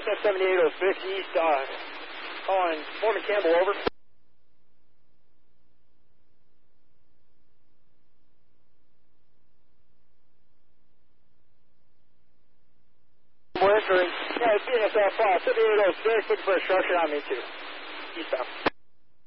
7806 East, calling Foreman Campbell, over. Yeah, it's BNSF 7806, looking for a structure on me too. Eastbound.